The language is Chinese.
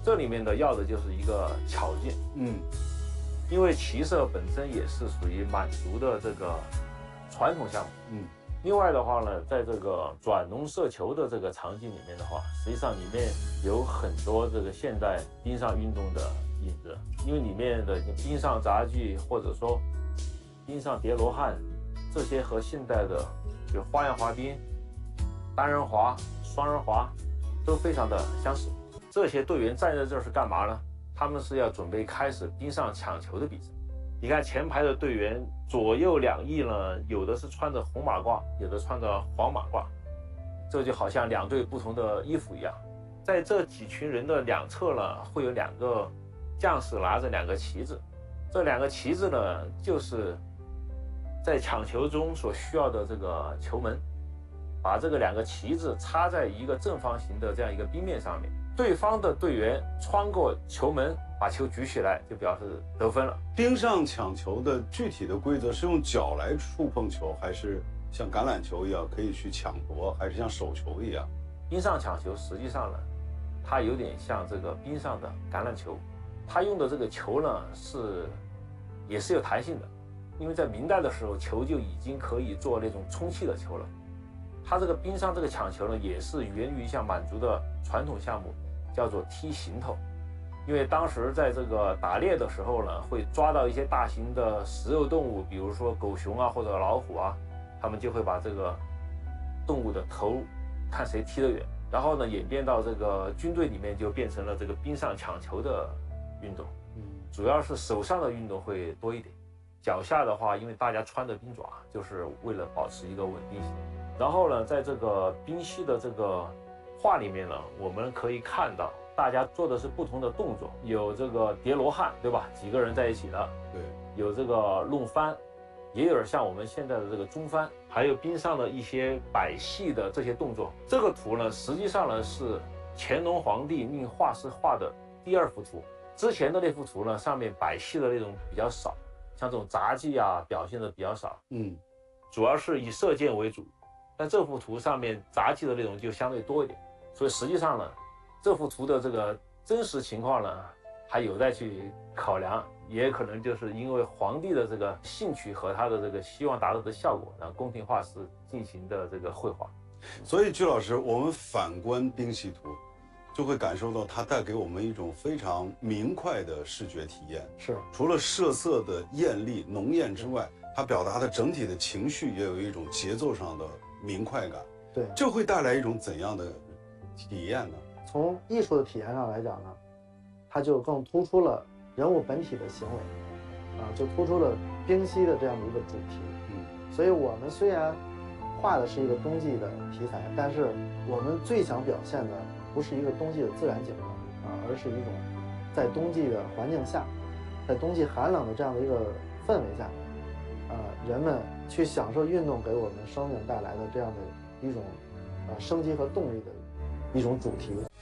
这里面的要的就是一个巧劲。因为骑射本身也是属于满族的这个传统项目。另外的话呢，在这个转龙射球的这个场景里面的话，实际上里面有很多这个现代冰上运动的影子，因为里面的冰上杂技或者说冰上叠罗汉，这些和现代的就花样滑冰、单人滑、双人滑都非常的相似。这些队员站在这儿是干嘛呢？他们是要准备开始冰上抢球的比赛。你看前排的队员左右两翼呢，有的是穿着红马褂，有的穿着黄马褂，这就好像两队不同的衣服一样。在这几群人的两侧呢，会有两个将士拿着两个旗子，这两个旗子呢，就是在抢球中所需要的这个球门，把这个两个旗子插在一个正方形的这样一个冰面上面，对方的队员穿过球门，把球举起来，就表示得分了。 冰上抢球的具体的规则是用脚来触碰球，还是像橄榄球一样可以去抢夺，还是像手球一样？ 冰上抢球实际上呢，它有点像这个冰上的橄榄球，它用的这个球呢也是有弹性的，因为在明代的时候，球就已经可以做那种充气的球了。它这个冰上这个抢球呢，也是源于像满族的传统项目，叫做踢行头。因为当时在这个打猎的时候呢，会抓到一些大型的食肉动物，比如说狗熊啊或者老虎啊，他们就会把这个动物的头看谁踢得远，然后呢演变到这个军队里面就变成了这个冰上抢球的运动。主要是手上的运动会多一点，脚下的话，因为大家穿着冰爪，就是为了保持一个稳定性。然后呢，在这个冰溪的这个画里面呢，我们可以看到大家做的是不同的动作，有这个叠罗汉，对吧？几个人在一起的， 对， 有这个弄帆，也有点像我们现在的这个中帆，还有冰上的一些摆戏的这些动作。这个图呢，实际上呢是乾隆皇帝命画师画的第二幅图。之前的那幅图呢，上面摆戏的内容比较少，像这种杂技啊表现的比较少，主要是以射箭为主。但这幅图上面杂技的内容就相对多一点，所以实际上呢，这幅图的这个真实情况呢，还有待去考量，也可能就是因为皇帝的这个兴趣和他的这个希望达到的效果，然后宫廷画师进行的这个绘画。 所以，鞠老师，我们反观冰溪图，就会感受到它带给我们一种非常明快的视觉体验。 是， 除了色色的艳丽浓艳之外，它表达的整体的情绪也有一种节奏上的明快感。 对， 这会带来一种怎样的体验呢？ 从艺术的体验上来讲呢，它就更突出了人物本体的行为，就突出了冰溪的这样的一个主题。所以我们虽然画的是一个冬季的题材，但是我们最想表现的不是一个冬季的自然景观而是一种在冬季的环境下，在冬季寒冷的这样的一个氛围下，人们去享受运动给我们生命带来的这样的一种生机和动力的一种主题。